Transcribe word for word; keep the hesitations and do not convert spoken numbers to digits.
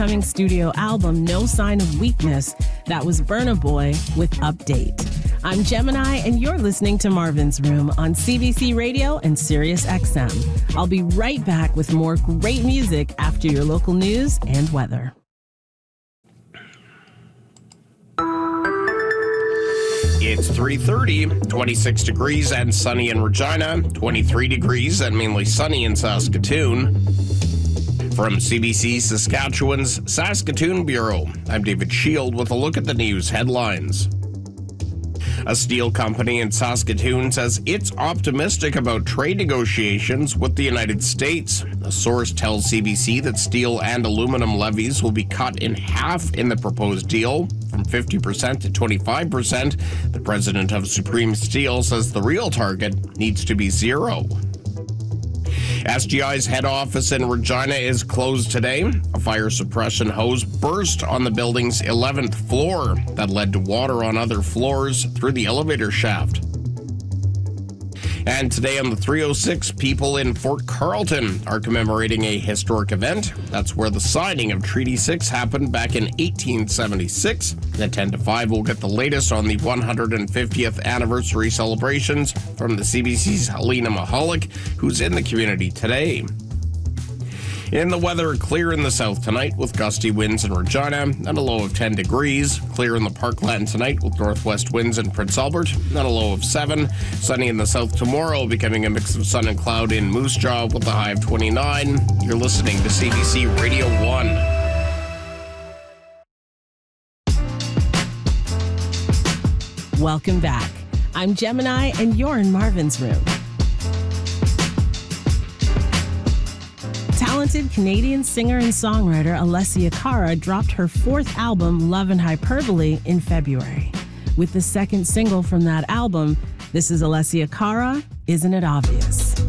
Coming studio album, No Sign of Weakness. That was Burna Boy with Update. I'm Gemini, and you're listening to Marvin's Room on C B C Radio and Sirius X M. I'll be right back with more great music after your local news and weather. It's three thirty, twenty-six degrees and sunny in Regina, twenty-three degrees and mainly sunny in Saskatoon. From C B C Saskatchewan's Saskatoon Bureau, I'm David Shield with a look at the news headlines. A steel company in Saskatoon says it's optimistic about trade negotiations with the United States. A source tells C B C that steel and aluminum levies will be cut in half in the proposed deal, from fifty percent to twenty-five percent. The president of Supreme Steel says the real target needs to be zero. S G I's head office in Regina is closed today. A fire suppression hose burst on the building's eleventh floor that led to water on other floors through the elevator shaft. And today on the three oh six, people in Fort Carlton are commemorating a historic event. That's where the signing of Treaty six happened back in eighteen seventy-six. At ten to five, we'll get the latest on the one hundred fiftieth anniversary celebrations from the C B C's Helena Mahalik, who's in the community today. In the weather, clear in the south tonight with gusty winds in Regina and a low of ten degrees. Clear in the Parkland tonight with northwest winds in Prince Albert and a low of seven. Sunny in the south tomorrow, becoming a mix of sun and cloud in Moose Jaw with a high of twenty-nine. You're listening to C B C Radio one. Welcome back. I'm Gemini, and you're in Marvin's Room. Talented Canadian singer and songwriter Alessia Cara dropped her fourth album, Love and Hyperbole, in February. With the second single from that album, this is Alessia Cara, Isn't It Obvious?